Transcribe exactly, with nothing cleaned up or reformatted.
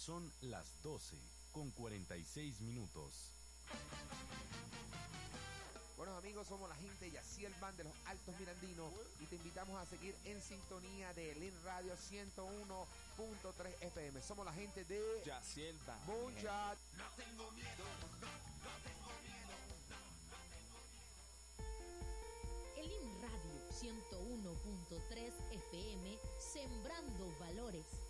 Son las doce con cuarenta y seis minutos. Bueno amigos, somos la gente Yaciel Band de los Altos Mirandinos y te invitamos a seguir en sintonía de Lin Radio ciento uno punto tres F M. Somos la gente de Yaciel Band. Mucha. No tengo miedo, no, no tengo miedo, no, no tengo miedo. El Lin Radio ciento uno punto tres F M, sembrando valores.